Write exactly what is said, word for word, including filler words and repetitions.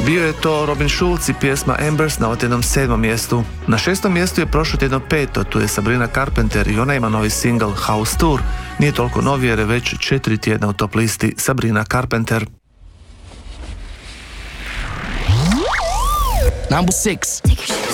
Bio je to Robin Schulz i pjesma Embers na otjednom sedmom mjestu. Na šestom mjestu je prošlo tjedno peto, tu je Sabrina Carpenter i ona ima novi single House Tour. Nije toliko novi jer je već četiri tjedna u top listi Sabrina Carpenter. Number six.